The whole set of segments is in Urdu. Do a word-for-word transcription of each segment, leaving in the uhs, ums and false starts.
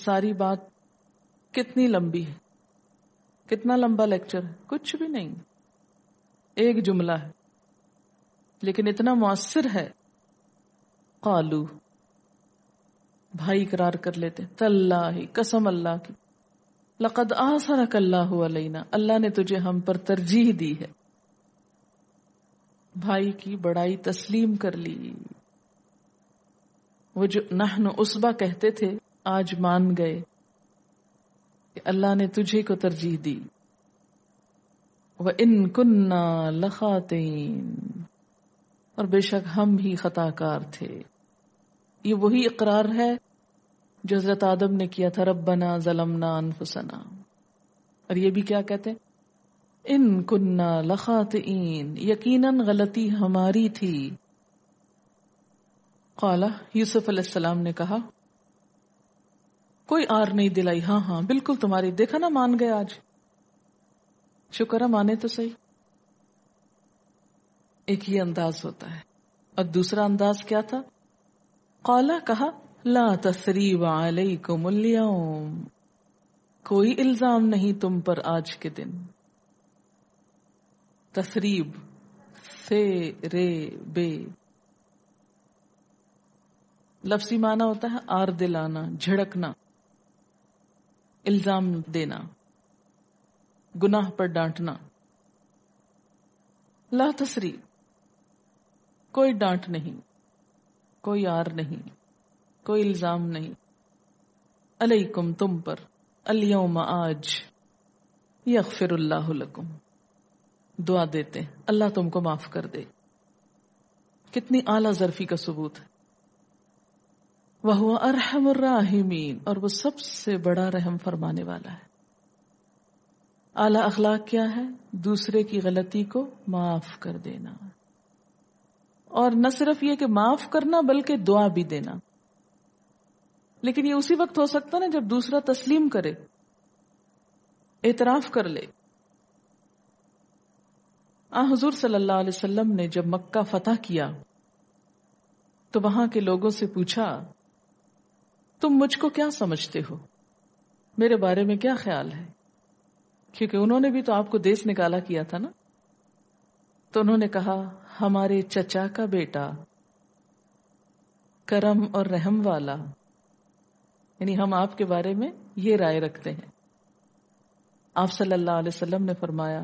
ساری بات کتنی لمبی ہے، کتنا لمبا لیکچر ہے، کچھ بھی نہیں، ایک جملہ ہے لیکن اتنا مؤثر ہے. قالو، بھائی اقرار کر لیتے، تاللہ، قسم اللہ کی، لقد آثرک اللہ علینا، اللہ نے تجھے ہم پر ترجیح دی ہے. بھائی کی بڑائی تسلیم کر لی. وہ جو نحن عصبہ کہتے تھے آج مان گئے کہ اللہ نے تجھے کو ترجیح دی. وَإِن كُنَّا لَخَاطِئِينَ، اور بے شک ہم ہی خطا کار تھے. یہ وہی اقرار ہے جو حضرت آدم نے کیا تھا، ربنا ظلمنا انفسنا. اور یہ بھی کیا کہتے ہیں؟ ان کننا لخاطئین، یقیناً غلطی ہماری تھی. قال، یوسف علیہ السلام نے کہا، کوئی آر نہیں دلائی، ہاں ہاں بالکل تمہاری، دیکھا نا مان گئے آج، شکر ہے مانے تو صحیح. ایک یہ انداز ہوتا ہے. اور دوسرا انداز کیا تھا؟ قال، کہا، لا تثریب علیکم اليوم، کوئی الزام نہیں تم پر آج کے دن. تثریب، فے رے بے، لفظی معنی ہوتا ہے آر دلانا، جھڑکنا، الزام دینا، گناہ پر ڈانٹنا. لا تثریب، کوئی ڈانٹ نہیں، کوئی آر نہیں، کوئی الزام نہیں. علیکم، تم پر، الیوم، آج، یغفر اللہ لکم، دعا دیتے اللہ تم کو معاف کر دے. کتنی اعلیٰ ظرفی کا ثبوت ہے. وَهُوَ أَرْحَمُ الرَّاحِمِينَ، اور وہ سب سے بڑا رحم فرمانے والا ہے. اعلیٰ اخلاق کیا ہے؟ دوسرے کی غلطی کو معاف کر دینا. اور نہ صرف یہ کہ معاف کرنا بلکہ دعا بھی دینا. لیکن یہ اسی وقت ہو سکتا نا جب دوسرا تسلیم کرے، اعتراف کر لے. آ حضور صلی اللہ علیہ وسلم نے جب مکہ فتح کیا تو وہاں کے لوگوں سے پوچھا، تم مجھ کو کیا سمجھتے ہو، میرے بارے میں کیا خیال ہے؟ کیونکہ انہوں نے بھی تو آپ کو دیس نکالا کیا تھا نا. تو انہوں نے کہا، ہمارے چچا کا بیٹا، کرم اور رحم والا، یعنی ہم آپ کے بارے میں یہ رائے رکھتے ہیں. آپ صلی اللہ علیہ وسلم نے فرمایا،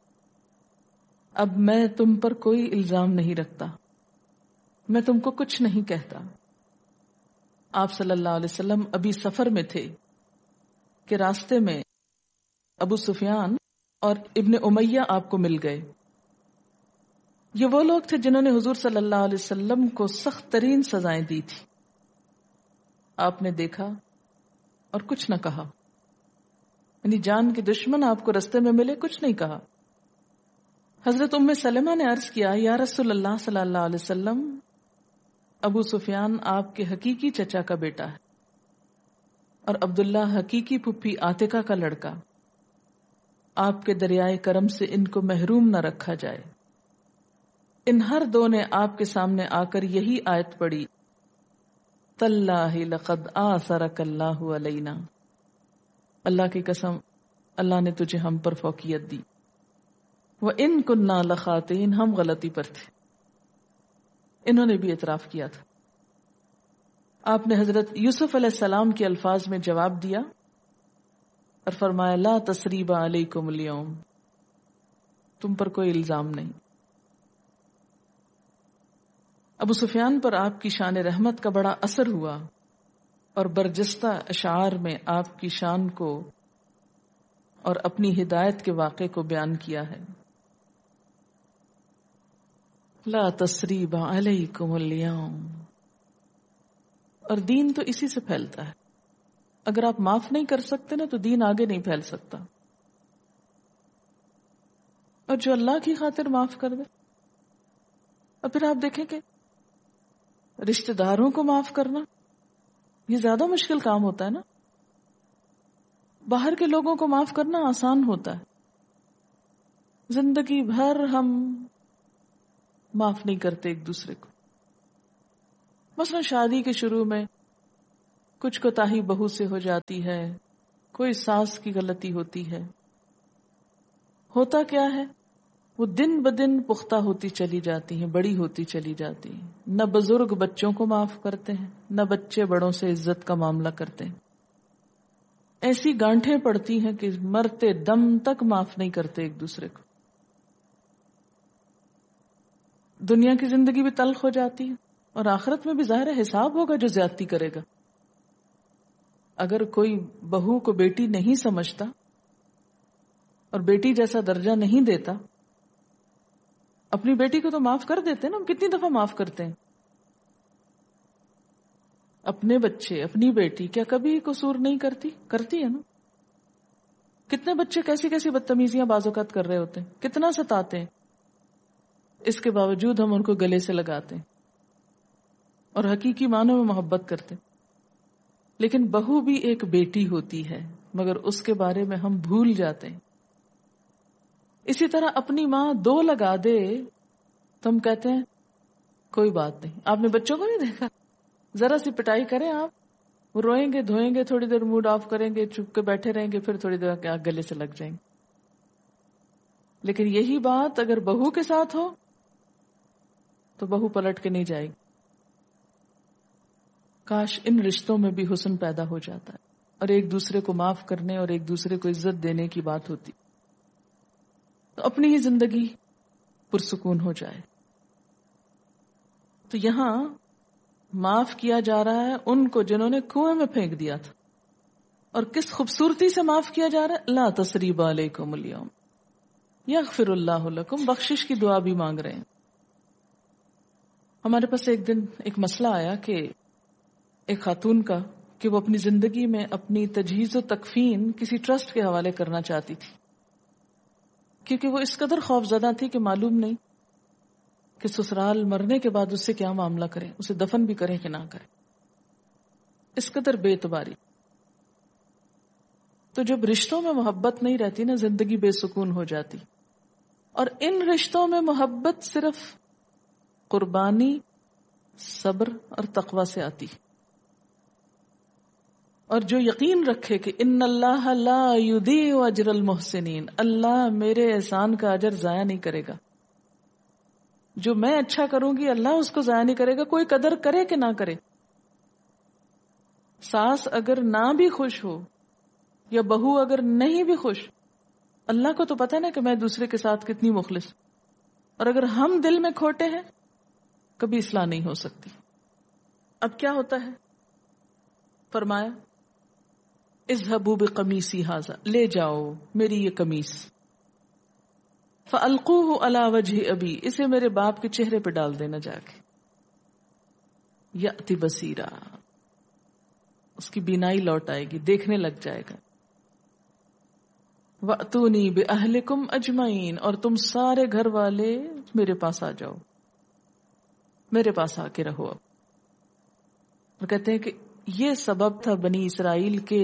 اب میں تم پر کوئی الزام نہیں رکھتا، میں تم کو کچھ نہیں کہتا. آپ صلی اللہ علیہ وسلم ابھی سفر میں تھے کہ راستے میں ابو سفیان اور ابن امیہ آپ کو مل گئے. یہ وہ لوگ تھے جنہوں نے حضور صلی اللہ علیہ وسلم کو سخت ترین سزائیں دی تھی. آپ نے دیکھا اور کچھ نہ کہا، یعنی جان کے دشمن آپ کو رستے میں ملے، کچھ نہیں کہا. حضرت ام سلمہ نے عرض کیا، یا رسول اللہ صلی اللہ علیہ وسلم، ابو سفیان آپ کے حقیقی چچا کا بیٹا ہے اور عبداللہ حقیقی پھپھی عاتقہ کا لڑکا. آپ کے دریائے کرم سے ان کو محروم نہ رکھا جائے. ان ہر دو نے آپ کے سامنے آ کر یہی آیت پڑھی، تاللہ لقد آثرک اللہ علینا، اللہ کی قسم اللہ نے تجھے ہم پر فوقیت دی. وَإِن كُنَّا لَخَاطِئِينَ، ہم غلطی پر تھے. انہوں نے بھی اعتراف کیا تھا. آپ نے حضرت یوسف علیہ السلام کے الفاظ میں جواب دیا اور فرمایا، لا تثریب علیکم اليوم، تم پر کوئی الزام نہیں. ابو سفیان پر آپ کی شان رحمت کا بڑا اثر ہوا اور برجستہ اشعار میں آپ کی شان کو اور اپنی ہدایت کے واقعے کو بیان کیا ہے. لا تثریب علیکم اليوم. اور دین تو اسی سے پھیلتا ہے. اگر آپ معاف نہیں کر سکتے نا تو دین آگے نہیں پھیل سکتا. اور جو اللہ کی خاطر معاف کر دے، اور پھر آپ دیکھیں کہ رشتہ داروں کو معاف کرنا یہ زیادہ مشکل کام ہوتا ہے نا. باہر کے لوگوں کو معاف کرنا آسان ہوتا ہے. زندگی بھر ہم معاف نہیں کرتے ایک دوسرے کو. مثلا شادی کے شروع میں کچھ کوتاہی بہو سے ہو جاتی ہے، کوئی ساس کی غلطی ہوتی ہے، ہوتا کیا ہے وہ دن بدن پختہ ہوتی چلی جاتی ہیں، بڑی ہوتی چلی جاتی ہیں. نہ بزرگ بچوں کو معاف کرتے ہیں، نہ بچے بڑوں سے عزت کا معاملہ کرتے ہیں. ایسی گانٹھیں پڑتی ہیں کہ مرتے دم تک معاف نہیں کرتے ایک دوسرے کو. دنیا کی زندگی بھی تلخ ہو جاتی ہے اور آخرت میں بھی ظاہر حساب ہوگا جو زیادتی کرے گا. اگر کوئی بہو کو بیٹی نہیں سمجھتا اور بیٹی جیسا درجہ نہیں دیتا، اپنی بیٹی کو تو معاف کر دیتے ہیں نا. ہم کتنی دفعہ معاف کرتے ہیں اپنے بچے، اپنی بیٹی. کیا کبھی قصور نہیں کرتی؟ کرتی ہے نا. کتنے بچے کیسی کیسی بدتمیزیاں بعض اوقات کر رہے ہوتے ہیں، کتنا ستاتے ہیں، اس کے باوجود ہم ان کو گلے سے لگاتے ہیں اور حقیقی معنوں میں محبت کرتے ہیں. لیکن بہو بھی ایک بیٹی ہوتی ہے، مگر اس کے بارے میں ہم بھول جاتے ہیں. اسی طرح اپنی ماں دو لگا دے تو ہم کہتے ہیں کوئی بات نہیں. آپ نے بچوں کو نہیں دیکھا، ذرا سی پٹائی کریں آپ، وہ روئیں گے، دھوئیں گے، تھوڑی دیر موڈ آف کریں گے، چپ کے بیٹھے رہیں گے، پھر تھوڑی دیر کے گلے سے لگ جائیں گے. لیکن یہی بات اگر بہو کے ساتھ ہو تو بہو پلٹ کے نہیں جائے گی. کاش ان رشتوں میں بھی حسن پیدا ہو جاتا ہے اور ایک دوسرے کو معاف کرنے اور ایک دوسرے کو عزت دینے کی بات ہوتی تو اپنی ہی زندگی پرسکون ہو جائے. تو یہاں معاف کیا جا رہا ہے ان کو جنہوں نے کنویں میں پھینک دیا تھا، اور کس خوبصورتی سے معاف کیا جا رہا ہے. لا تثریب علیکم اليوم یغفر اللہ لکم. بخشش کی دعا بھی مانگ رہے ہیں. ہمارے پاس ایک دن ایک مسئلہ آیا کہ ایک خاتون کا کہ وہ اپنی زندگی میں اپنی تجہیز و تکفین کسی ٹرسٹ کے حوالے کرنا چاہتی تھی، کیونکہ وہ اس قدر خوف زدہ تھی کہ معلوم نہیں کہ سسرال مرنے کے بعد اس سے کیا معاملہ کریں، اسے دفن بھی کریں کہ نہ کریں. اس قدر بے اعتباری. تو جب رشتوں میں محبت نہیں رہتی نا، زندگی بے سکون ہو جاتی. اور ان رشتوں میں محبت صرف قربانی، صبر اور تقوی سے آتی. اور جو یقین رکھے کہ ان اللہ لا یضیع اجر المحسنین، اللہ میرے احسان کا اجر ضائع نہیں کرے گا. جو میں اچھا کروں گی اللہ اس کو ضائع نہیں کرے گا، کوئی قدر کرے کہ نہ کرے. ساس اگر نہ بھی خوش ہو یا بہو اگر نہیں بھی خوش، اللہ کو تو پتہ نا کہ میں دوسرے کے ساتھ کتنی مخلص. اور اگر ہم دل میں کھوٹے ہیں کبھی اصلاح نہیں ہو سکتی. اب کیا ہوتا ہے؟ فرمایا اذهبوا بقمیصی ھذا، لے جاؤ میری یہ قمیص، فالقوه علی وجه ابی، اسے میرے باپ کے چہرے پہ ڈال دینا جا کے. یأتی بصیرا، اس کی بینائی لوٹ آئے گی، دیکھنے لگ جائے گا. وَأْتُونِي بِأَهْلِكُمْ أَجْمَعِينَ، اور تم سارے گھر والے میرے پاس آ جاؤ، میرے پاس آ کے رہو. اب اور کہتے ہیں کہ یہ سبب تھا بنی اسرائیل کے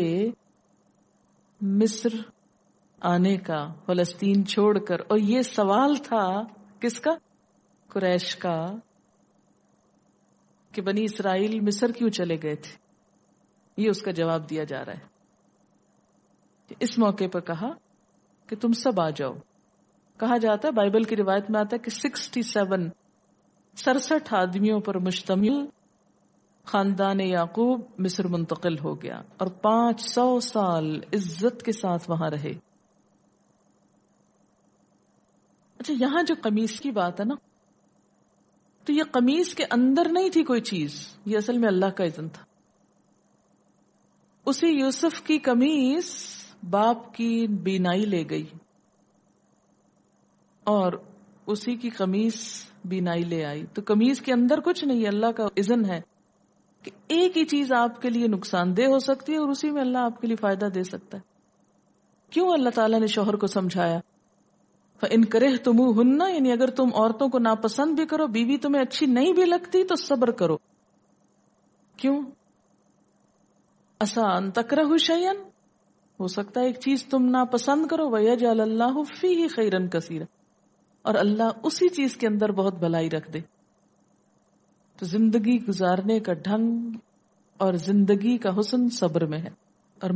مصر آنے کا، فلسطین چھوڑ کر. اور یہ سوال تھا کس کا؟ قریش کا، کہ بنی اسرائیل مصر کیوں چلے گئے تھے. یہ اس کا جواب دیا جا رہا ہے. اس موقع پر کہا کہ تم سب آ جاؤ. کہا جاتا ہے، بائبل کی روایت میں آتا ہے کہ سکسٹی سیون سڑسٹھ آدمیوں پر مشتمل خاندان یعقوب مصر منتقل ہو گیا اور پانچ سو سال عزت کے ساتھ وہاں رہے. اچھا، یہاں جو قمیص کی بات ہے نا، تو یہ قمیص کے اندر نہیں تھی کوئی چیز، یہ اصل میں اللہ کا اذن تھا. اسی یوسف کی قمیص باپ کی بینائی لے گئی اور اسی کی قمیص بینائی لے آئی. تو قمیص کے اندر کچھ نہیں، اللہ کا اذن ہے کہ ایک ہی چیز آپ کے لیے نقصان دہ ہو سکتی ہے اور اسی میں اللہ آپ کے لیے فائدہ دے سکتا ہے. کیوں اللہ تعالیٰ نے شوہر کو سمجھایا فَإِن كَرِهْتُمُوهُنَّ، یعنی اگر تم عورتوں کو ناپسند بھی کرو، بیوی تمہیں اچھی نہیں بھی لگتی تو صبر کرو. کیوں؟ عَسَىٰ أَن تَكْرَهُوا شَيْئًا، ہو سکتا ہے ایک چیز تم ناپسند کرو، وَيَجْعَلَ اللَّهُ فِيهِ خَيْرًا كَثِيرًا، اور اللہ اسی چیز کے اندر بہت بھلائی رکھ دے. تو زندگی گزارنے کا ڈھنگ اور زندگی کا حسن صبر میں ہے.